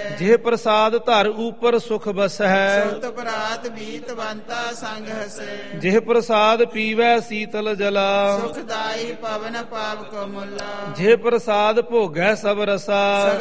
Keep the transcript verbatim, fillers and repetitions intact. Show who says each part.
Speaker 1: ਜਿਹ ਪ੍ਰਸਾਦ ਧਰ ਉਪਰ ਸੁਖ ਬਸੈ
Speaker 2: ਸੁਤ ਬਰਾਤ ਬੀਤ ਬੰਤਾ ਸੰਗ ਹਸੈ
Speaker 1: ਜਿਹ ਪ੍ਰਸਾਦ ਪੀਵੈ ਸੀਤਲ ਜਲਾ
Speaker 2: ਸੁਖਦਾਈ ਪਵਨ ਪਾਪ ਕੋ ਮੁੱਲਾ
Speaker 1: ਜਿਹ ਪ੍ਰਸਾਦ ਭੋਗੈ ਸਭ ਰਸਾ